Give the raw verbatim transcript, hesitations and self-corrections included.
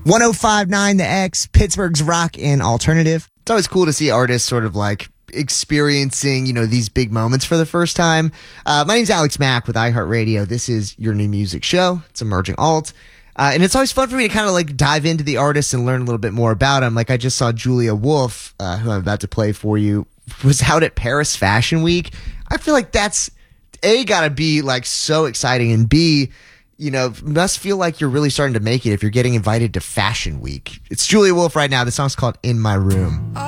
one oh five point nine The X, Pittsburgh's rock and alternative. It's always cool to see artists sort of like experiencing, you know, these big moments for the first time. Uh, my name's Alex Mack with iHeartRadio. This is your new music show. It's Emerging Alt. Uh, and it's always fun for me to kind of like dive into the artists and learn a little bit more about them. Like I just saw Julia Wolf, uh, who I'm about to play for you, was out at Paris Fashion Week. I feel like that's A, gotta be like so exciting, and B, you know, must feel like you're really starting to make it if you're getting invited to Fashion Week. It's Julia Wolf right now. The song's called In My Room.